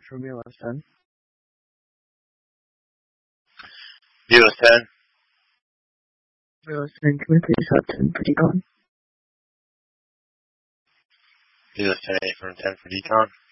from BOS 10. BOS 10. BOS 10, can we please have 10 for decon? BOS 10 from 10 for decon.